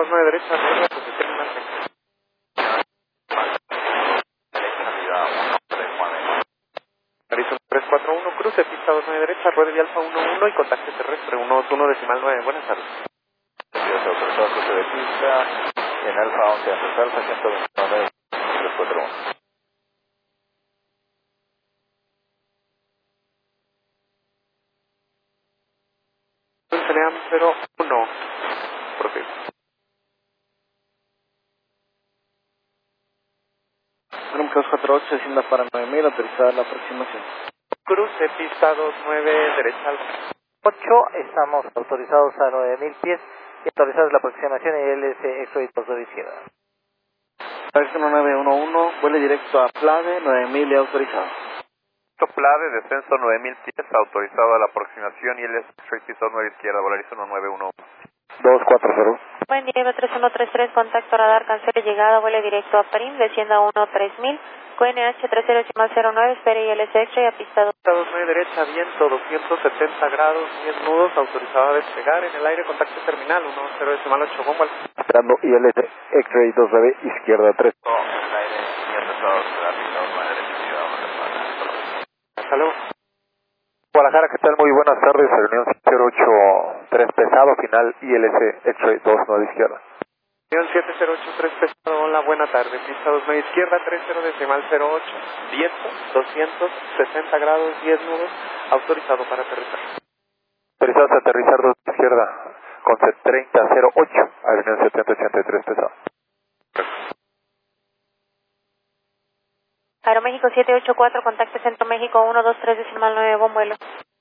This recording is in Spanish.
29 derecha, rueda, posición más recta. Horizon 341, cruce, pista 29 derecha, rueda y alfa 11 y contacto terrestre 121 decimal 9. Buenas tardes. Autorizado cruce de pista en alfa 11 antes alfa 129 341. Seneam 01, prosigue. Número 248, descienda para 9000, autorizada la aproximación. Cruce, pista 29 derecha, alfa. 8, estamos autorizados a 9000 pies y autorizados la aproximación y LS X-Ray 22 izquierda. Parece 1911, vuele directo a Plade, 9000 y autorizado. Plade, descenso 9000 pies, autorizado a la aproximación y LS X-Ray 9 izquierda, Volaris 1911. 240. Buen día, 3133, contacto radar, cancele llegada, vuele directo a Prim, descienda 13000, QNH 3009, espere ILS X-Ray a pista 2. Pista 29 derecha, viento 270 grados, 10 nudos, autorizado a despegar en el aire, contacto terminal 10 decimal 8, bomba. Esperando ILS X-Ray 29, izquierda 3. El aire, Hasta luego. Guadalajara, ¿qué tal? Muy buenas tardes, reunión 083 pesado, final ILS X-Ray 29 izquierda. Reunión 7083 pesado, hola, buena tarde, pista 29 izquierda, 30 decimal 08, viento 260 grados, 10 nudos, autorizado para aterrizar. Autorizados a aterrizar 2 izquierda, con 3008, a reunión 7083 pesado. Aeroméxico 784, contacto Centro México 123 decimal 9, buen vuelo.